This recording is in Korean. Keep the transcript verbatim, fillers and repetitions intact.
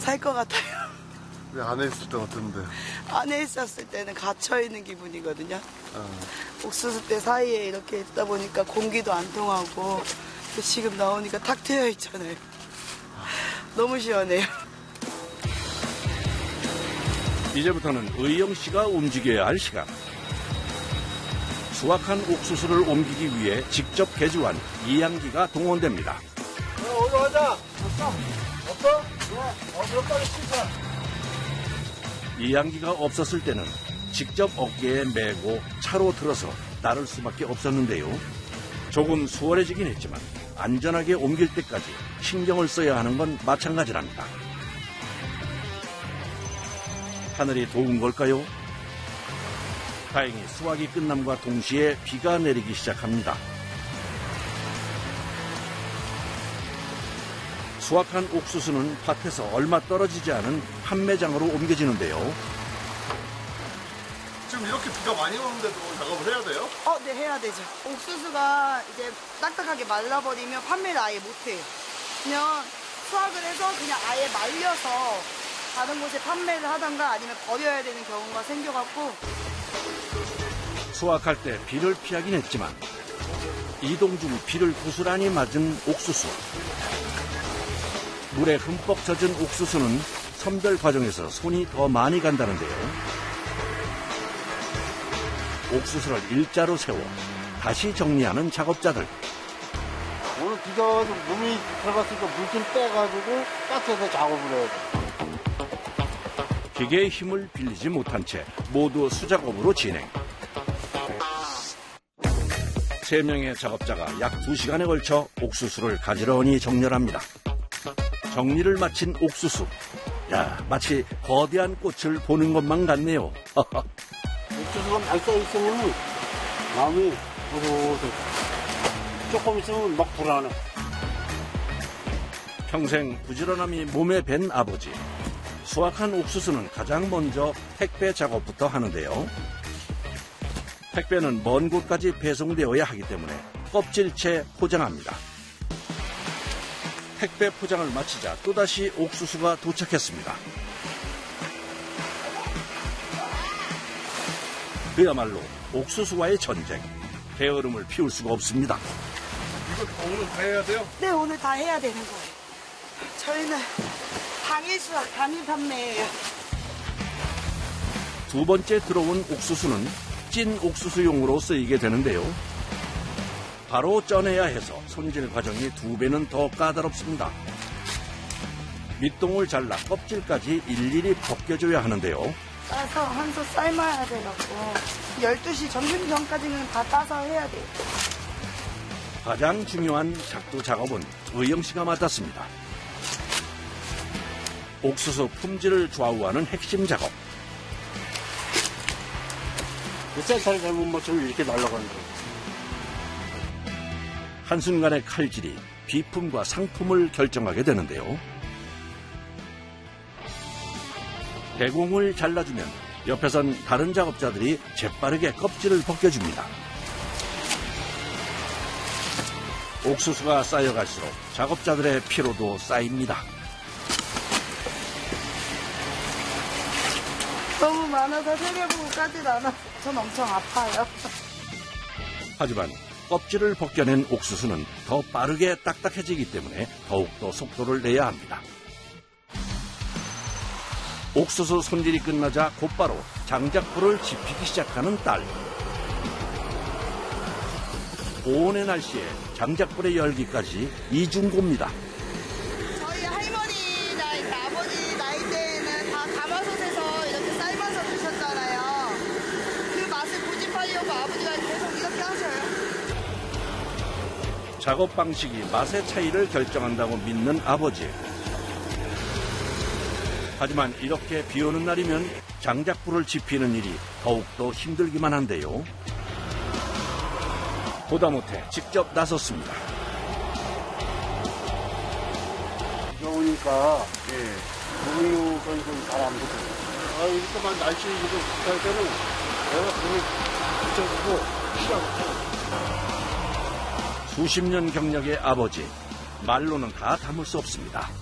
살 것 같아요. 왜 안에 있을 때 어떤데? 안에 있었을 때는 갇혀있는 기분이거든요. 어. 옥수수대 사이에 이렇게 있다 보니까 공기도 안 통하고 지금 나오니까 탁 트여 있잖아요. 너무 시원해요. 이제부터는 의영 씨가 움직여야 할 시간. 수확한 옥수수를 옮기기 위해 직접 개조한 이양기가 동원됩니다. 어, 어디 가자. 없어? 없어? 좋아. 어, 그럼 빨리 씻어. 이양기가 없었을 때는 직접 어깨에 메고 차로 들어서 나를 수밖에 없었는데요. 조금 수월해지긴 했지만 안전하게 옮길 때까지 신경을 써야 하는 건 마찬가지랍니다. 하늘이 도운 걸까요? 다행히 수확이 끝남과 동시에 비가 내리기 시작합니다. 수확한 옥수수는 밭에서 얼마 떨어지지 않은 판매장으로 옮겨지는데요. 지금 이렇게 비가 많이 오는데도 작업을 해야 돼요? 어, 네, 해야 되죠. 옥수수가 이제 딱딱하게 말라버리면 판매를 아예 못해요. 그냥 수확을 해서 그냥 아예 말려서 다른 곳에 판매를 하던가 아니면 버려야 되는 경우가 생겨갖고. 수확할 때 비를 피하긴 했지만 이동 중 비를 고스란히 맞은 옥수수. 물에 흠뻑 젖은 옥수수는 선별 과정에서 손이 더 많이 간다는데요. 옥수수를 일자로 세워 다시 정리하는 작업자들. 오늘 비가 와서 몸이 들어갔으니까 물 좀 빼가지고 가스에서 작업을 해야 돼. 기계의 힘을 빌리지 못한 채 모두 수작업으로 진행. 세 명의 작업자가 약 두 시간에 걸쳐 옥수수를 가지런히 정렬합니다. 정리를 마친 옥수수. 야, 마치 거대한 꽃을 보는 것만 같네요. 옥수수가 많이 써있으면 마음이 무서워서 조금 있으면 막 불안해. 평생 부지런함이 몸에 밴 아버지. 수확한 옥수수는 가장 먼저 택배 작업부터 하는데요. 택배는 먼 곳까지 배송되어야 하기 때문에 껍질째 포장합니다. 택배 포장을 마치자 또다시 옥수수가 도착했습니다. 그야말로 옥수수와의 전쟁. 게으름을 피울 수가 없습니다. 이거 오늘 다 해야 돼요? 네, 오늘 다 해야 되는 거예요. 저희는 당일 수확, 당일 판매예요. 두 번째 들어온 옥수수는 찐 옥수수용으로 쓰이게 되는데요. 바로 쪄내야 해서 손질 과정이 두 배는 더 까다롭습니다. 밑동을 잘라 껍질까지 일일이 벗겨줘야 하는데요. 따서 한 솥 삶아야 돼갖고 열두 시 점심 전까지는 다 따서 해야 돼요. 가장 중요한 작두 작업은 의영 씨가 맡았습니다. 옥수수 품질을 좌우하는 핵심 작업. 센터를 잘못 맞추면 이렇게 날아가는 거예요. 한순간의 칼질이 비품과 상품을 결정하게 되는데요. 대공을 잘라주면 옆에선 다른 작업자들이 재빠르게 껍질을 벗겨줍니다. 옥수수가 쌓여갈수록 작업자들의 피로도 쌓입니다. 너무 많아서 세려보고까지는 않아. 전 엄청 아파요. 하지만 껍질을 벗겨낸 옥수수는 더 빠르게 딱딱해지기 때문에 더욱더 속도를 내야 합니다. 옥수수 손질이 끝나자 곧바로 장작불을 지피기 시작하는 딸. 고온의 날씨에 장작불의 열기까지 이중고입니다. 저희 할머니나 이렇게 아버지 나이 때에는 다 가마솥에서 이렇게 삶아서 드셨잖아요. 그 맛을 고집하려고 아버지가 계속 이렇게 하셔요. 작업 방식이 맛의 차이를 결정한다고 믿는 아버지. 하지만 이렇게 비 오는 날이면 장작불을 지피는 일이 더욱더 힘들기만 한데요. 보다 못해 직접 나섰습니다. 비 오니까 우유가 좀 잘 안 붙어요. 아, 이렇게만 날씨 이거 비쌀 때는 내가 불을 붙여주고 시작하고. 수십 년 경력의 아버지. 말로는 다 담을 수 없습니다.